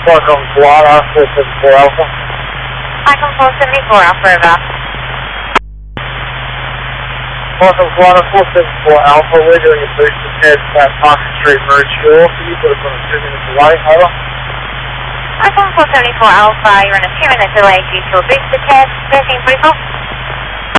Welcome, Florida 474 Alpha. Icon 474 Alpha, about. Welcome, Florida 474 Alpha. We're doing a boost to test at Parker Street, Merge Shore. Can you put us on a 2-minute delay? Over. Icon 474 Alpha, you're on a 2-minute delay due to a booster test. 13 brief off.